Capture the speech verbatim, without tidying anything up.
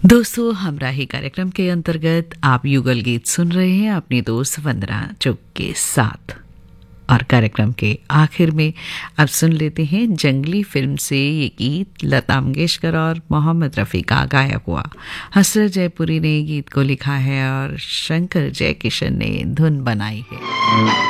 दोस्तों, हमराही कार्यक्रम के अंतर्गत आप युगल गीत सुन रहे हैं अपनी दोस्त वंदना चुग के साथ। और कार्यक्रम के आखिर में अब सुन लेते हैं जंगली फिल्म से ये गीत। लता मंगेशकर और मोहम्मद रफ़ी का गाया हुआ। हसरत जयपुरी ने गीत को लिखा है और शंकर जयकिशन ने धुन बनाई है।